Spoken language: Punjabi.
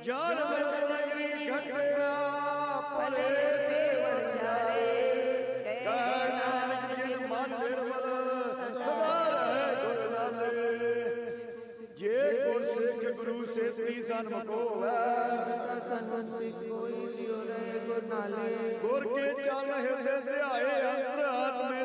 ਜਨ ਬਦਲੀ ਘਟਿਆ ਭਲੇ ਸੇਵਨ ਜਾਰੇ ਕਹਿ ਨਾਨਕ ਜਿਨ ਮਨ ਨਿਰਮਲ ਸਦਾ ਰਹਿ ਗੁਰ ਨਾਲੇ ਜੇ ਕੋ ਸਿੱਖ ਗੁਰੂ ਸੇਤੀ ਸਨਮੁਖ ਹੋਵੈ ਸਨਮੁਖ ਸਿੱਖ ਕੋਈ ਜਿਉ ਰਹੇ ਗੁਰ ਨਾਲੇ ਗੁਰ ਕੇ ਚਲ ਹਿਰਦੇ ਧਿਆਏ ਅੰਤਰ ਆਤਮੇ